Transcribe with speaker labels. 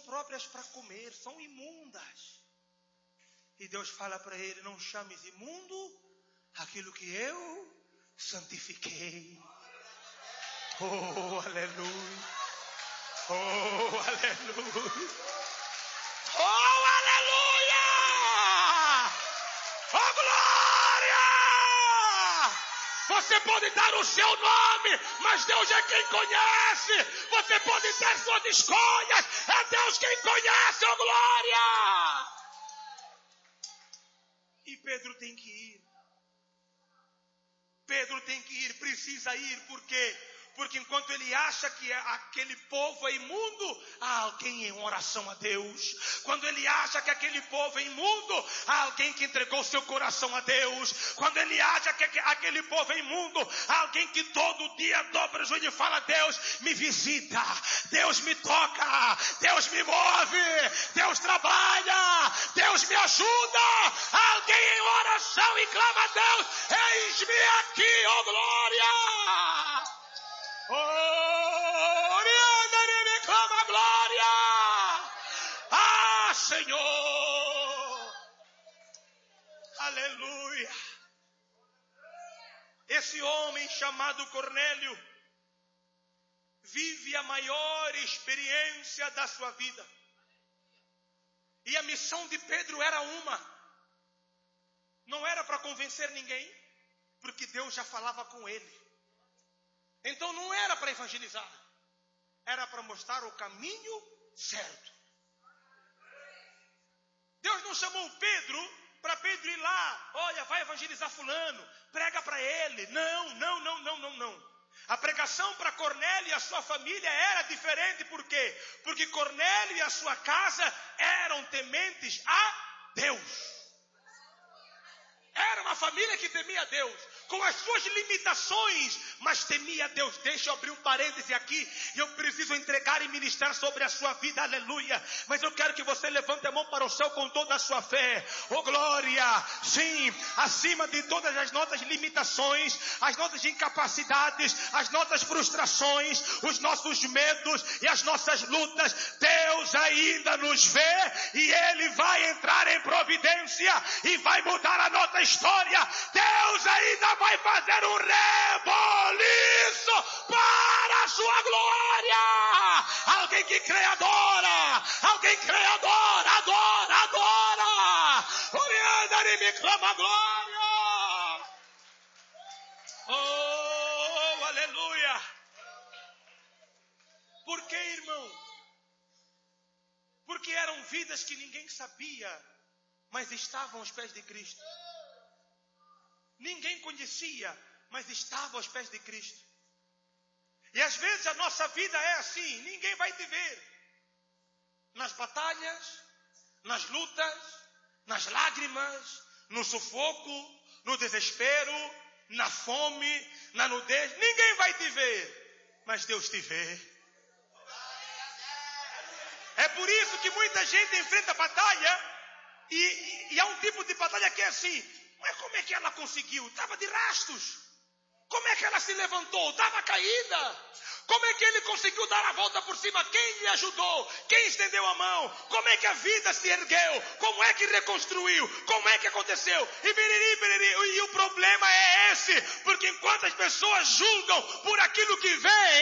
Speaker 1: próprias para comer, são imundas. E Deus fala para ele: não chames imundo aquilo que eu santifiquei. Oh, aleluia. Oh, aleluia. Oh, aleluia. Oh, glória. Você pode dar o seu nome, mas Deus é quem conhece. Você pode ter suas escolhas, é Deus quem conhece. Oh, glória. E Pedro tem que ir. Pedro tem que ir, precisa ir, por quê? Porque enquanto ele acha que aquele povo é imundo, há alguém em oração a Deus. Quando ele acha que aquele povo é imundo, há alguém que entregou seu coração a Deus. Quando ele acha que aquele povo é imundo, há alguém que todo dia dobra o joelho e fala: Deus me visita, Deus me toca, Deus me move, Deus trabalha, Deus me ajuda. Há alguém em oração e clama a Deus: eis-me aqui, oh glória. Oh, me clama glória. Ah, Senhor. Aleluia. Esse homem chamado Cornélio vive a maior experiência da sua vida. E a missão de Pedro era uma. Não era para convencer ninguém, porque Deus já falava com ele. Então não era para evangelizar, era para mostrar o caminho certo. Deus não chamou Pedro para Pedro ir lá: olha, vai evangelizar fulano, prega para ele. Não. A pregação para Cornélio e a sua família era diferente. Por quê? Porque Cornélio e a sua casa eram tementes a Deus. Era uma família que temia a Deus, com as suas limitações, mas temia a Deus. Deixa eu abrir um parêntese aqui. Eu preciso entregar e ministrar sobre a sua vida, aleluia. Mas eu quero que você levante a mão para o céu com toda a sua fé. Oh glória, sim, acima de todas as nossas limitações, as nossas incapacidades, as nossas frustrações, os nossos medos e as nossas lutas, Deus ainda nos vê e Ele vai entrar em providência e vai mudar a nossa história. Deus ainda vai fazer um reboliço para a sua glória. Alguém que crê, adora. Alguém crê, adora. Orianda e me clama glória. Oh, aleluia. Por que, irmão? Porque eram vidas que ninguém sabia, mas estavam aos pés de Cristo. Ninguém conhecia, mas estava aos pés de Cristo. E às vezes a nossa vida é assim: ninguém vai te ver. Nas batalhas, nas lutas, nas lágrimas, no sufoco, no desespero, na fome, na nudez. Ninguém vai te ver, mas Deus te vê. É por isso que muita gente enfrenta batalha e há um tipo de batalha que é assim: mas como é que ela conseguiu? Estava de rastos. Como é que ela se levantou? Estava caída. Como é que ele conseguiu dar a volta por cima? Quem lhe ajudou? Quem estendeu a mão? Como é que a vida se ergueu? Como é que reconstruiu? Como é que aconteceu? E o problema é esse, porque enquanto as pessoas julgam por aquilo que vem,